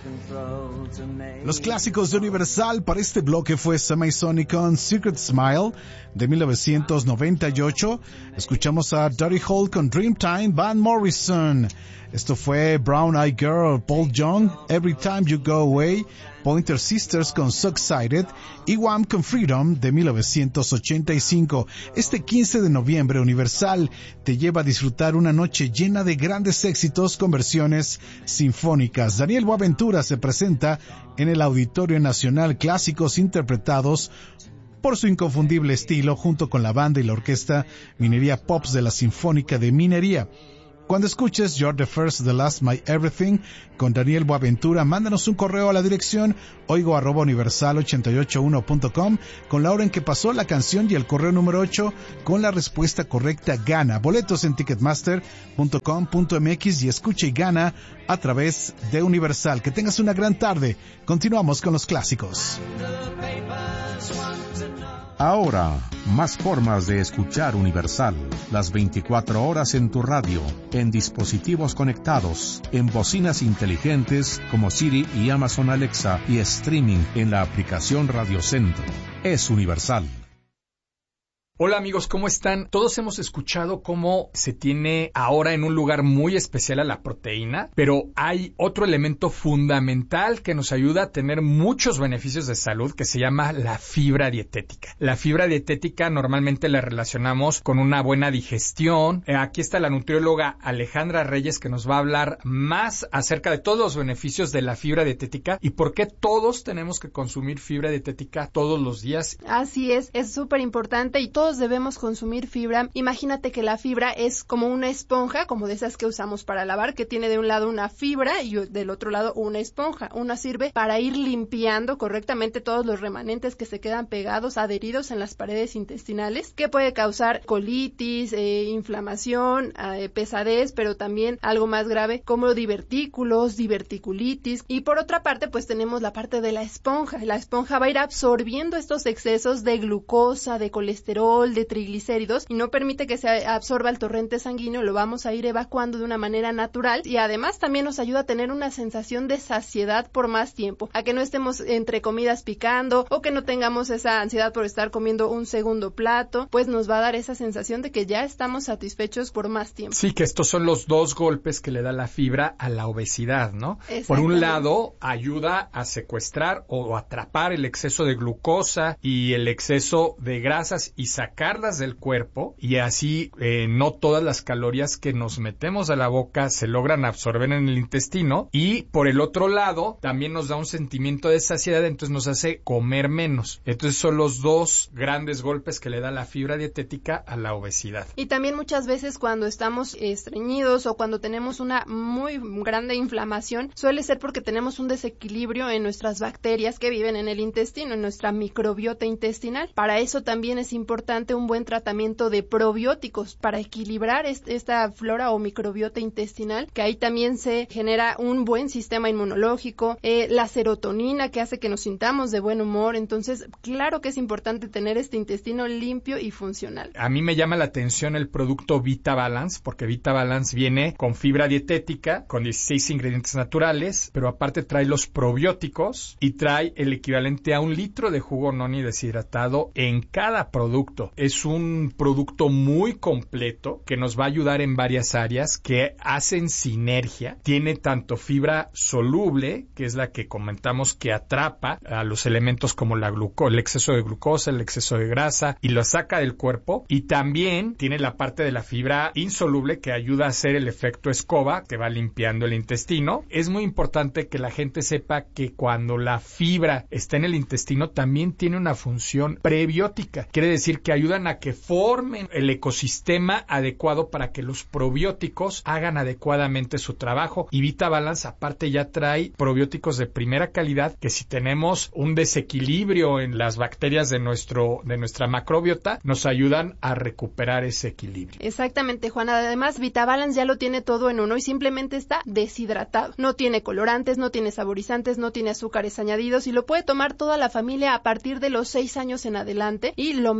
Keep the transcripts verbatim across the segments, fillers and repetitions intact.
Los clásicos de Universal para este bloque fue Semisonic con Secret Smile de mil novecientos noventa y ocho. Escuchamos a Dirty Hole con Dreamtime, Van Morrison. Esto fue Brown Eyed Girl, Paul Young, Every Time You Go Away, Pointer Sisters con So Excited y Wham con Freedom de mil novecientos ochenta y cinco. Este quince de noviembre, Universal te lleva a disfrutar una noche llena de grandes éxitos con versiones sinfónicas. Daniel Boaventura se presenta en el Auditorio Nacional, clásicos interpretados por su inconfundible estilo junto con la banda y la orquesta Minería Pops de la Sinfónica de Minería. Cuando escuches You're the First, the Last, My Everything con Daniel Boaventura, mándanos un correo a la dirección oigo arroba universal ochenta y ocho uno punto com con la hora en que pasó la canción y el correo número ocho con la respuesta correcta gana. Boletos en ticketmaster punto com punto m x y escucha y gana a través de Universal. Que tengas una gran tarde. Continuamos con los clásicos. Ahora, más formas de escuchar Universal. Las veinticuatro horas en tu radio, en dispositivos conectados, en bocinas inteligentes como Siri y Amazon Alexa y streaming en la aplicación Radio Centro. Es Universal. Hola amigos, ¿cómo están? Todos hemos escuchado cómo se tiene ahora en un lugar muy especial a la proteína, pero hay otro elemento fundamental que nos ayuda a tener muchos beneficios de salud que se llama la fibra dietética. La fibra dietética normalmente la relacionamos con una buena digestión. Eh, aquí está la nutrióloga Alejandra Reyes que nos va a hablar más acerca de todos los beneficios de la fibra dietética y por qué todos tenemos que consumir fibra dietética todos los días. Así es, es súper importante y todos debemos consumir fibra. Imagínate que la fibra es como una esponja, como de esas que usamos para lavar, que tiene de un lado una fibra y del otro lado una esponja. Una sirve para ir limpiando correctamente todos los remanentes que se quedan pegados, adheridos en las paredes intestinales, que puede causar colitis, eh, inflamación, eh, pesadez, pero también algo más grave como divertículos, diverticulitis. Y por otra parte, pues tenemos la parte de la esponja. La esponja va a ir absorbiendo estos excesos de glucosa, de colesterol, de triglicéridos y no permite que se absorba el torrente sanguíneo, lo vamos a ir evacuando de una manera natural y además también nos ayuda a tener una sensación de saciedad por más tiempo, a que no estemos entre comidas picando o que no tengamos esa ansiedad por estar comiendo un segundo plato, pues nos va a dar esa sensación de que ya estamos satisfechos por más tiempo. Sí, que estos son los dos golpes que le da la fibra a la obesidad, ¿no? Por un lado, ayuda a secuestrar o atrapar el exceso de glucosa y el exceso de grasas y sacarlas del cuerpo y así eh, no todas las calorías que nos metemos a la boca se logran absorber en el intestino y por el otro lado también nos da un sentimiento de saciedad, entonces nos hace comer menos. Entonces son los dos grandes golpes que le da la fibra dietética a la obesidad. Y también muchas veces cuando estamos estreñidos o cuando tenemos una muy grande inflamación suele ser porque tenemos un desequilibrio en nuestras bacterias que viven en el intestino, en nuestra microbiota intestinal. Para eso también es importante un buen tratamiento de probióticos para equilibrar este, esta flora o microbiota intestinal, que ahí también se genera un buen sistema inmunológico, eh, la serotonina que hace que nos sintamos de buen humor. Entonces, claro que es importante tener este intestino limpio y funcional. A mí me llama la atención el producto Vita Balance, porque Vita Balance viene con fibra dietética, con dieciséis ingredientes naturales, pero aparte trae los probióticos y trae el equivalente a un litro de jugo noni deshidratado en cada producto. Es un producto muy completo que nos va a ayudar en varias áreas que hacen sinergia. Tiene tanto fibra soluble, que es la que comentamos que atrapa a los elementos como la gluco- el exceso de glucosa, el exceso de grasa y lo saca del cuerpo. Y también tiene la parte de la fibra insoluble que ayuda a hacer el efecto escoba que va limpiando el intestino. Es muy importante que la gente sepa que cuando la fibra está en el intestino también tiene una función prebiótica. Quiere decir que ayudan a que formen el ecosistema adecuado para que los probióticos hagan adecuadamente su trabajo. Y Vita Balance aparte ya trae probióticos de primera calidad que si tenemos un desequilibrio en las bacterias de nuestro de nuestra macrobiota nos ayudan a recuperar ese equilibrio. Exactamente, Juana. Además, Vita Balance ya lo tiene todo en uno y simplemente está deshidratado. No tiene colorantes, no tiene saborizantes, no tiene azúcares añadidos y lo puede tomar toda la familia a partir de los seis años en adelante. Y lo mejor es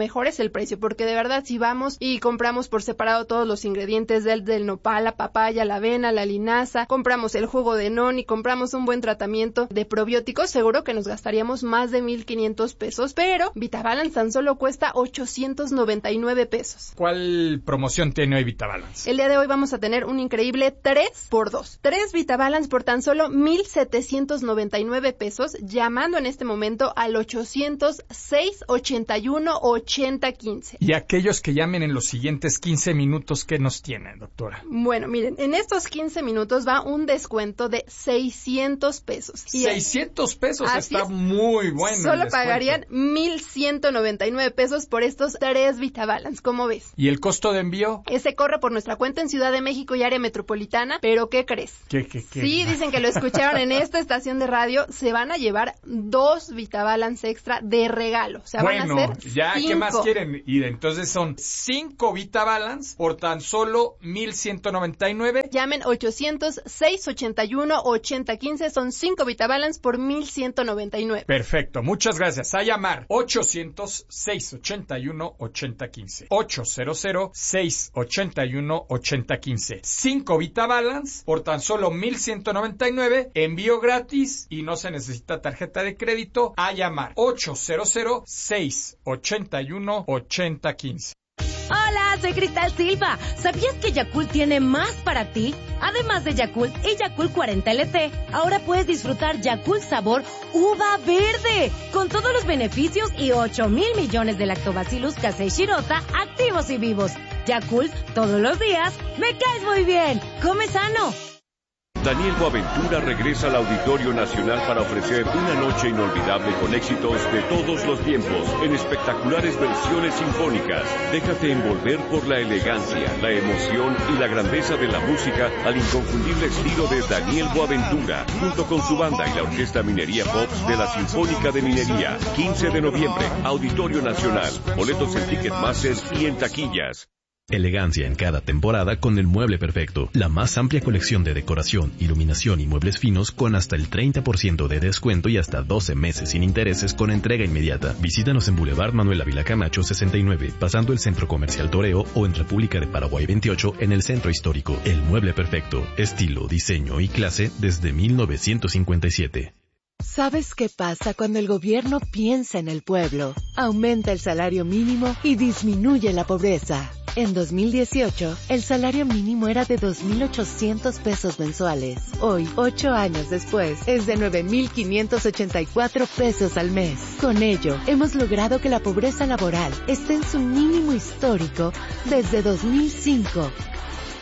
el precio, porque de verdad si vamos y compramos por separado todos los ingredientes del, del nopal, la papaya, la avena, la linaza, compramos el jugo de noni, compramos un buen tratamiento de probióticos, seguro que nos gastaríamos más de mil quinientos pesos, pero VitaBalance tan solo cuesta ochocientos noventa y nueve pesos. ¿Cuál promoción tiene hoy VitaBalance? El día de hoy vamos a tener un increíble tres por dos. tres VitaBalance por tan solo mil setecientos noventa y nueve pesos, llamando en este momento al ochocientos seis ochenta y uno ochenta quince. Y aquellos que llamen en los siguientes quince minutos, ¿qué nos tienen, doctora? Bueno, miren, en estos quince minutos va un descuento de seiscientos pesos. Y seiscientos pesos, está es. muy bueno. Solo pagarían mil ciento noventa y nueve pesos por estos tres VitaBalance, ¿cómo ves? ¿Y el costo de envío? Ese corre por nuestra cuenta en Ciudad de México y área metropolitana, pero ¿qué crees? ¿Qué, qué, qué? Sí, dicen que lo escucharon en esta estación de radio, se van a llevar dos VitaBalance extra de regalo. O sea, bueno, van a ser ya, cinco. ¿Qué más quieren? Y entonces son cinco VitaBalance por tan solo mil ciento noventa y nueve. Llamen ochocientos seis ochenta y uno ochenta quince, son cinco VitaBalance por mil ciento noventa y nueve. Perfecto, muchas gracias. A llamar ochocientos seis ochenta y uno ochenta quince. ochocientos seis ochenta y uno ochenta quince. cinco VitaBalance por tan solo mil ciento noventa y nueve. Envío gratis y no se necesita tarjeta de crédito. A llamar ochocientos seis ochenta y uno ochenta quince. Hola, soy Cristal Silva. ¿Sabías que Yakult tiene más para ti? Además de Yakult y Yakult cuarenta L T, ahora puedes disfrutar Yakult sabor uva verde, con todos los beneficios y ocho mil millones de lactobacillus casei shirota activos y vivos. Yakult, todos los días, me caes muy bien. Come sano. Daniel Boaventura regresa al Auditorio Nacional para ofrecer una noche inolvidable con éxitos de todos los tiempos, en espectaculares versiones sinfónicas. Déjate envolver por la elegancia, la emoción y la grandeza de la música al inconfundible estilo de Daniel Boaventura, junto con su banda y la Orquesta Minería Pops de la Sinfónica de Minería. quince de noviembre, Auditorio Nacional. Boletos en Ticketmaster y en taquillas. Elegancia en cada temporada con el mueble perfecto. La más amplia colección de decoración, iluminación y muebles finos con hasta el treinta por ciento de descuento y hasta doce meses sin intereses con entrega inmediata. Visítanos en Boulevard Manuel Ávila Camacho sesenta y nueve, pasando el Centro Comercial Toreo, o en República de Paraguay veintiocho en el Centro Histórico. El mueble perfecto. Estilo, diseño y clase desde mil novecientos cincuenta y siete. ¿Sabes qué pasa cuando el gobierno piensa en el pueblo? Aumenta el salario mínimo y disminuye la pobreza. En dos mil dieciocho, el salario mínimo era de dos mil ochocientos pesos mensuales. Hoy, ocho años después, es de nueve mil quinientos ochenta y cuatro pesos al mes. Con ello, hemos logrado que la pobreza laboral esté en su mínimo histórico desde dos mil cinco.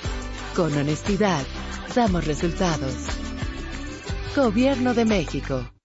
Con honestidad, damos resultados. Gobierno de México.